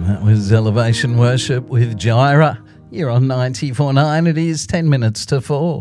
That was Elevation Worship with Gyra. You're on 94.9. It is 10 minutes to 4.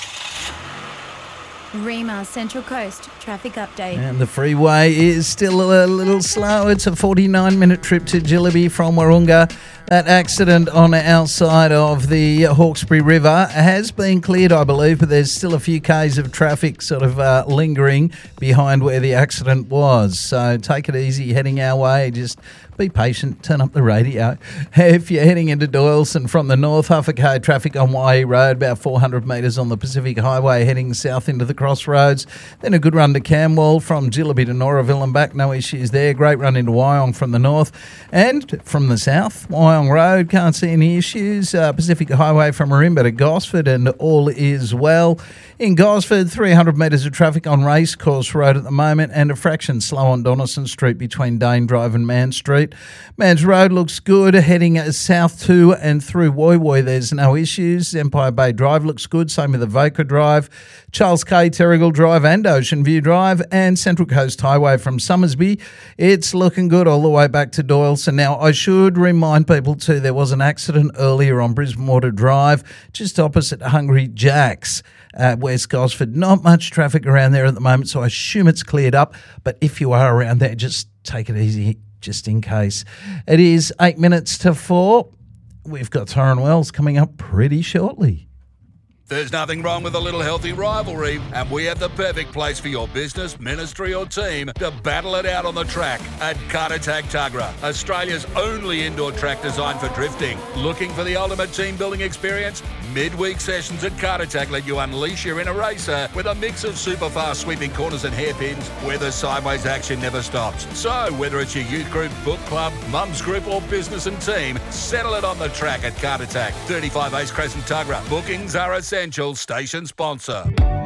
Rima Central Coast traffic update. And the freeway is still a little slow. It's a 49-minute trip to Jillaby from Wahroonga. That accident on the outside of the Hawkesbury River has been cleared, I believe, but there's still a few Ks of traffic sort of lingering behind where the accident was. So take it easy heading our way. Just be patient, turn up the radio. If you're heading into Doyleson from the north, half a K traffic on Waihi Road, about 400 metres on the Pacific Highway heading south into the crossroads. Then a good run to Camwell from Jillaby to Noraville and back, no issues there. Great run into Wyong from the north and from the south. Wyong Road, can't see any issues. Pacific Highway from Marimba to Gosford and all is well. In Gosford, 300 metres of traffic on Racecourse Road at the moment and a fraction slow on Donaldson Street between Dane Drive and Mann Street. Man's Road looks good. Heading south to and through Woy Woy, there's no issues. Empire Bay Drive looks good. Same with Avoca Drive. Charles K. Terrigal Drive and Ocean View Drive and Central Coast Highway from Summersby. It's looking good all the way back to Doyleson. Now, I should remind people too, there was an accident earlier on Brisbane Water Drive, just opposite Hungry Jack's. West Gosford. Not much traffic around there at the moment, so I assume it's cleared up. But if you are around there, just take it easy, just in case. It is 8 minutes to 4. We've got Torrin Wells coming up pretty shortly. There's nothing wrong with a little healthy rivalry, and we have the perfect place for your business, ministry or team to battle it out on the track at Kartatag Tuggerah, Australia's only indoor track designed for drifting. Looking for the ultimate team building experience? Midweek sessions at Kartatag let you unleash your inner racer with a mix of super fast sweeping corners and hairpins where the sideways action never stops. So whether it's your youth group, book club, mum's group or business and team, settle it on the track at Kartatag, 35 Ace Crescent Tuggerah. Bookings are essential. Station sponsor.